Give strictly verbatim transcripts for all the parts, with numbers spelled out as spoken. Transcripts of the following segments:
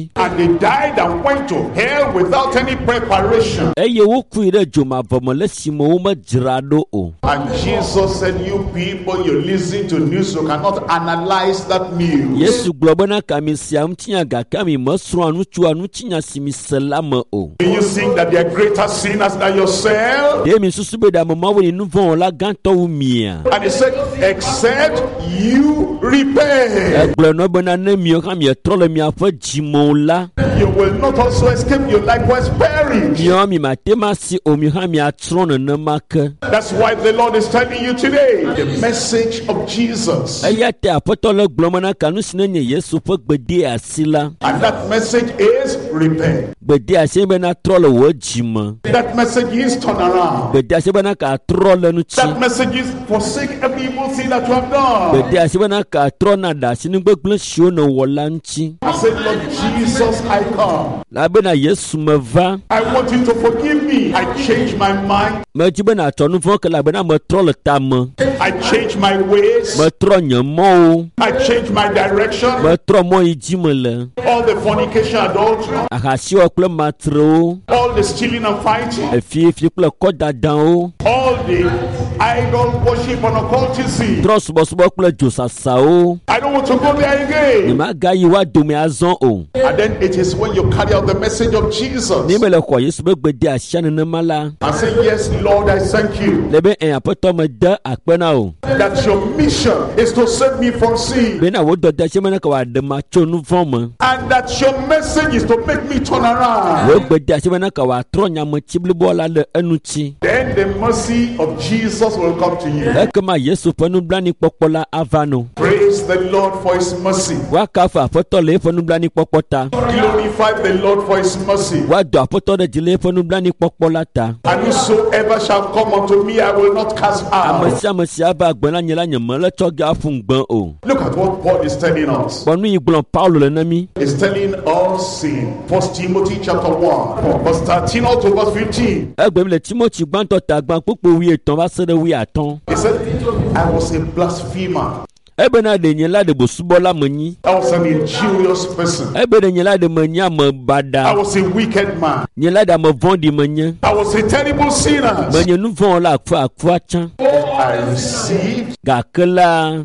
And they died and went to hell without any preparation. Eye wo kui de joma vomole simo wo ma jirado o. And Jesus said, you people, you listen to news, you cannot analyze that news. Yesu globana kami siam tinya ga kami masro anu chu anu tinya simi selama o. Do you think that they are greater sinners than yourself? De mi susu be da mama wo ni nuvon la ganto wo mia. And he said, except you repent, Eglo no bona na mi o kam ye trole mi afa jimo la. you will not also escape, you likewise perish. Yo mi matema si o mi ha mi atron na make. That's why the Lord is telling you today the message of Jesus. Ayate apotolo glomana kanu sinenye Yesu fo gbede asila. And that message is repent. Gbede asebe na trole wo jima. That message is turn around. Gbede asebe na ka trole nu chi. That message is forsake every evil thing that you have done. Gbede asebe na ka trona da sinu gbegble shio no wolanchi. I said, Lord Jesus, I come. La be na Yesu meva. I want you to forgive me. I change my mind. Me jibe na tonu fo ke la be na me trole tam. I change my ways. Me tro nyamo. I change my direction. Me tro mo ijimele. All the fornication, adultery, Akasi o kle matro. all the stealing and fighting, Efi fi kle koda dan o. all the idol worship and occultism. Tro subo subo kle josasa o. I don't want to go there again. Ni ma ga yi wa do me azon o. And then it is when you carry out the message of Jesus Ni me le ko Yesu be gbede asia ne mala. and say, yes, Lord, I thank you Le be en apoto me da akpena o. that your mission is to save me from sin. Be na wo do da se me na ka wa de ma cho nu fon me. And that your message is to make me turn around. Wo gbede ase me na ka wa tro nya me chibli bola le enuchi. Then the mercy of Jesus will come to you. E kema Yesu fo nu blani popola avano. Praise the Lord for his mercy. Wa ka fa apoto le fo nu blani popota. Glorify the Lord for his mercy. Wa do apoto de jile fo nu blani popola ta. And whosoever shall come unto me, I will not cast out. Amasi amasi aba agbona nyela nyama le choga fun gban o. Look at what Paul is telling us. Bonu igbon Paulo le na mi. He's telling us in First Timothy chapter one, verse thirteen out to verse fifteen. Egbe mi le Timothy gban to ta gban popo wi etan ba se de wi aton. He said, I was a blasphemer. Ebe na de nyela de bosubola manyi. I was an injurious person. Ebe de nyela de manya me I bada. was a wicked man. Nyela da me vondi manya. I was a terrible sinner. Manya nu von la akfa akfa chan. I received. Gakela.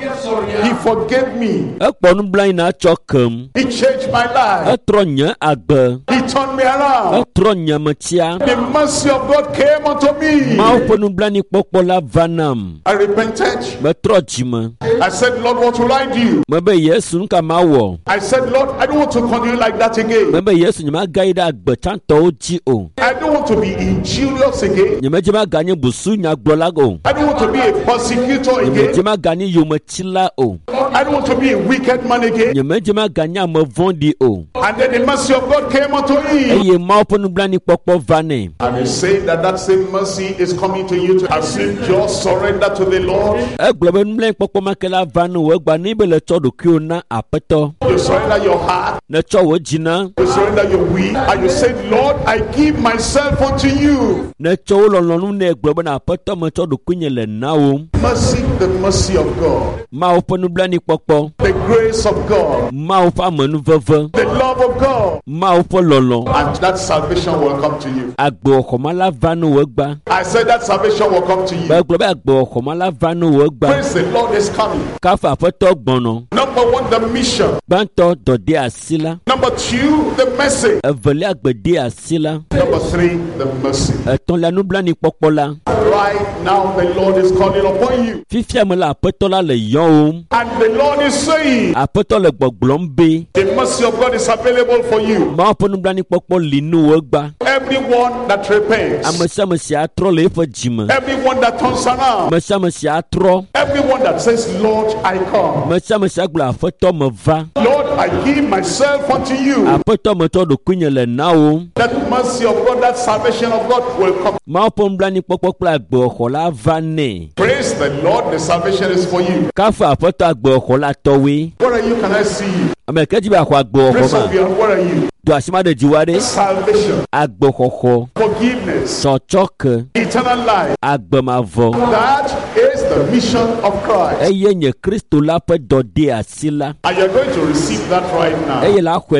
He forgave me. Ekpo nu blan na chokem. He changed my life. Etro nya agbe. He turned me around. Etro nya matia. The mercy of God came unto me. Ma opo nu blan ni popola vanam. I repented. Me tro jima. I said, Lord, what will I do? Me be Yesu nka ma wo. I said, Lord, I don't want to continue like that again. Me be Yesu nyama gaida agbe chan to oji o. I don't want to be injurious again. Nyama jema ganye busu nya gbola go. I don't want to be a persecutor Nyama again. jema ganye yomachila o. I don't want to be a wicked man again. Nyama jema ganye me vondi o. And then the mercy of God came unto him. Eye ma opo nu blan ni popo vane. And he said that that same mercy is coming to you to as you just surrender to the Lord. Egbe be nu blan popo makela vanu we gba ni be le cho do ki o na apeto. You surrender your heart. Na cho wo jina. You surrender your will. And you say, Lord, I give myself unto you. Na cho wo lolonu na egbe be na apeto me cho do kunye le na o. Mercy, the mercy of God. Ma opo nu blan ni popo. The grace of God. Ma opo amanu veve. The love of God. Ma opo lolo. And that salvation will come to you. Agbe okomala vanu we gba. I said that salvation will come to you. Be gbe be agbe okomala vanu we gba. Praise the Lord is coming. Ka fa apeto gbono. Number one, the mission. Gbanto dode asila. Number two, the message. Eveli agbede asila. Number three, the mercy. Eton la nu blan ni popo la. Right now, the Lord is calling upon you. Fifia me la apeto la le yon o. And the Lord is saying, Apeto le gbogblom be. the mercy of God is available for you. Ma opo nu blan ni popo linu we gba. Everyone that repents, Amesa mesi atro le fo jima. everyone that turns around, Mesa mesi atro. everyone that says, Lord, I come. Mesa mesi agla apeto me va. Lord, I give myself unto you. Apeto me to do kunye le na o. That mercy of God, that salvation of God will come. Ma opo nu blan ni popo kpla agbe oho la va ne. Praise the Lord, the salvation is for you. Ka fa apeto agbe oho la towe. Where are you? Can I see you? Ame keji ba ko agbe oho Prince ma. of Beyond, where are you? Do asima de jiwade. Salvation, Agbe oho. forgiveness, Chochoke. eternal life. Agbe ma vo. That is the mission of Christ. Eye nye Kristo la pe dode asila. And you're going to receive that right now. Eye la